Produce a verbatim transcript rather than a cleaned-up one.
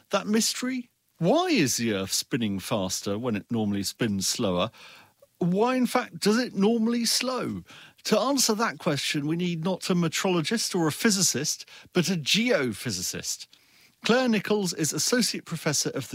That mystery? Why is the Earth spinning faster when it normally spins slower? Why, in fact, does it normally slow? To answer that question, we need not a meteorologist or a physicist, but a geophysicist. Claire Nichols is Associate Professor of the